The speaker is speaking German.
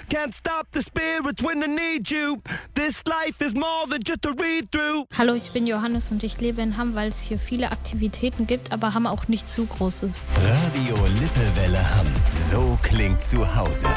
Can't stop the spirits when I need you. This life is more than just a read-through. Hallo, ich bin Johannes und ich lebe in Hamm, weil es hier viele Aktivitäten gibt, aber Hamm auch nicht zu groß ist. Radio Lippewelle Hamm. So klingt zu Hause.